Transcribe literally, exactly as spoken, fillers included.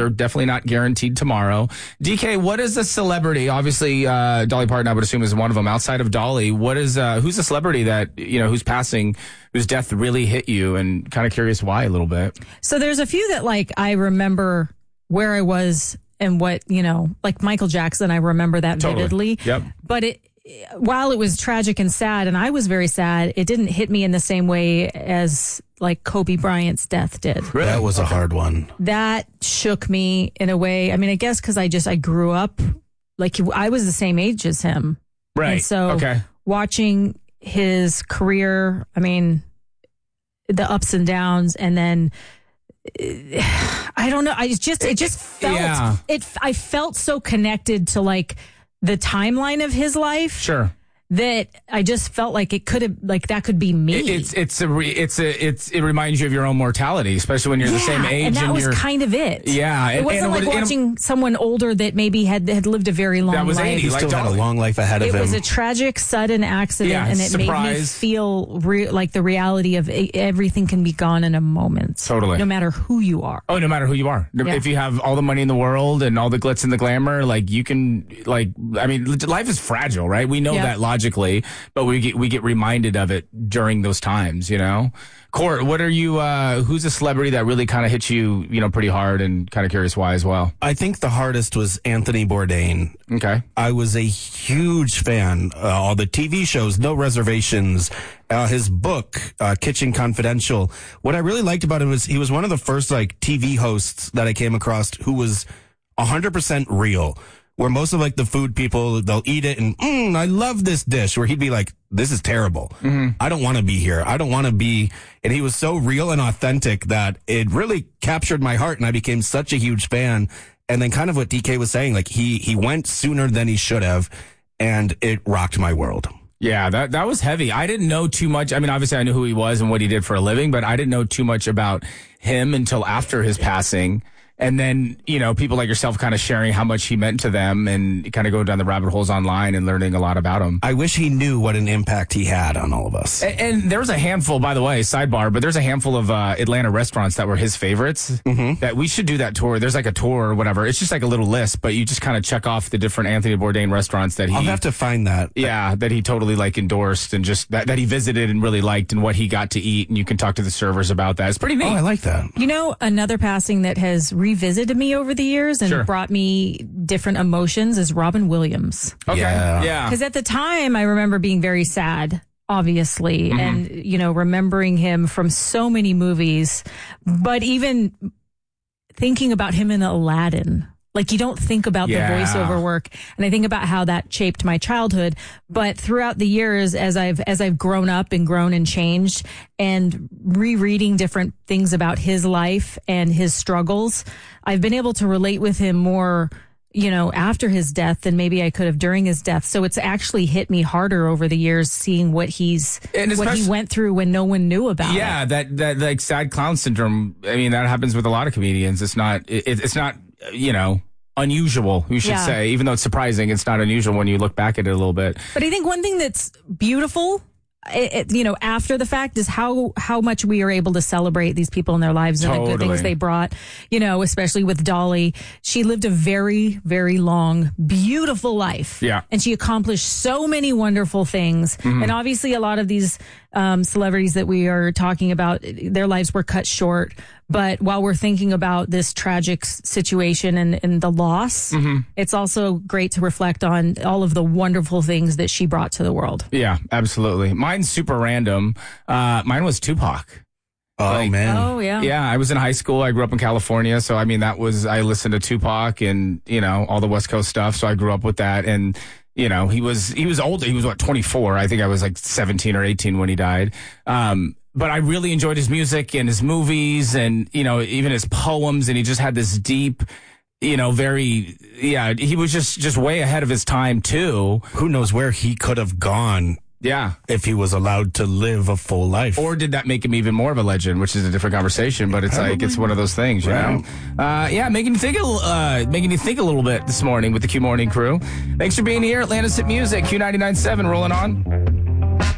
they're definitely not guaranteed tomorrow. D K, what is a celebrity? Obviously, uh, Dolly Parton, I would assume, is one of them. Outside of Dolly, what is uh, who's a celebrity that, you know, who's passing, whose death really hit you, and kind of curious why a little bit? So there's a few that, like, I remember where I was and what, you know, like Michael Jackson, I remember that Totally. vividly. Yep. But it, while it was tragic and sad, and I was very sad, it didn't hit me in the same way as like Kobe Bryant's death did. Really? That was a hard one. That shook me in a way. I mean, I guess because I just, I grew up, like I was the same age as him. Right. And so okay. watching his career, I mean, the ups and downs, and then I don't know. I just, it just felt, Yeah. it, I felt so connected to like the timeline of his life. Sure. That I just felt like it could have, like that could be me. It, it's it's a re, it's a it's it reminds you of your own mortality, especially when you're yeah, the same age. and that was you're, kind of it. Yeah, it and- wasn't and like over the- watching someone older that maybe had had lived a very long That was life. eighty, He like still had a Dolly. long life ahead of It him. was a tragic, sudden accident, Yeah, and it made me surprise. feel re- like the reality of e- everything can be gone in a moment. Totally. No matter who you are. Oh, no matter who you are. Yeah. If you have all the money in the world and all the glitz and the glamour, like you can, like, I mean, life is fragile, right? We know Yeah. that logically, but we get we get reminded of it during those times, you know? Court, what are you, uh, who's a celebrity that really kind of hits you, you know, pretty hard, and kind of curious why as well? I think the hardest was Anthony Bourdain. Okay. I was a huge fan. Uh, all the T V shows, No Reservations, uh, his book, uh, Kitchen Confidential. What I really liked about him was he was one of the first like T V hosts that I came across who was one hundred percent real. Where most of like the food people, they'll eat it and, mm, I love this dish. Where he'd be like, this is terrible. Mm-hmm. I don't want to be here. I don't want to be. And he was so real and authentic that it really captured my heart. And I became such a huge fan. And then kind of what D K was saying, like he, he went sooner than he should have. And it rocked my world. Yeah, that that was heavy. I didn't know too much. I mean, obviously I knew who he was and what he did for a living, but I didn't know too much about him until after his passing. And then, you know, people like yourself kind of sharing how much he meant to them and kind of going down the rabbit holes online and learning a lot about him. I wish he knew what an impact he had on all of us. And, and there was a handful, by the way, sidebar, but there's a handful of uh, Atlanta restaurants that were his favorites. Mm-hmm. That we should do that tour. There's like a tour or whatever. It's just like a little list, but you just kind of check off the different Anthony Bourdain restaurants that he... I'll have to find that. Yeah, that he totally like endorsed and just that, that he visited and really liked and what he got to eat. And you can talk to the servers about that. It's pretty neat. Oh, I like that. You know, another passing that has revisited me over the years and Sure. brought me different emotions is Robin Williams. Okay. Yeah. Yeah. Because at the time, I remember being very sad, obviously, Mm-hmm. and, you know, remembering him from so many movies, but even thinking about him in Aladdin. Like, you don't think about Yeah. the voiceover work, and I think about how that shaped my childhood. But throughout the years, as I've as I've grown up and grown and changed, and rereading different things about his life and his struggles, I've been able to relate with him more, you know, after his death than maybe I could have during his death. So it's actually hit me harder over the years, seeing what he's And what he especially- went through when no one knew about it. Yeah, that that like sad clown syndrome. I mean, that happens with a lot of comedians. It's not. It, it's not. You know, unusual. You should Yeah. say, even though it's surprising, it's not unusual when you look back at it a little bit. But I think one thing that's beautiful, it, it, you know, after the fact is how how much we are able to celebrate these people in their lives and the good Totally. things they brought. You know, especially with Dolly, she lived a very, very long, beautiful life. Yeah. And she accomplished so many wonderful things. Mm-hmm. And obviously, a lot of these um, celebrities that we are talking about, their lives were cut short. But while we're thinking about this tragic s- situation and, and the loss, Mm-hmm. it's also great to reflect on all of the wonderful things that she brought to the world. Yeah, absolutely. Mine's super random. Uh, mine was Tupac. Oh, Like- man. Oh, yeah. Yeah, I was in high school. I grew up in California. So, I mean, that was, I listened to Tupac and, you know, all the West Coast stuff. So I grew up with that. And, you know, he was, he was older. He was what, twenty-four? I think I was like seventeen or eighteen when he died. Um, but I really enjoyed his music and his movies and, you know, even his poems. And he just had this deep, you know, very, yeah, he was just, just way ahead of his time too. Who knows where he could have gone Yeah. if he was allowed to live a full life. Or did that make him even more of a legend, which is a different conversation, but it's like, it's one of those things, you Right. know? Uh, yeah, making you think, a, uh, making you think a little bit this morning with the Q Morning Crew. Thanks for being here. Atlanta's Hit Music, Q ninety-nine point seven, rolling on.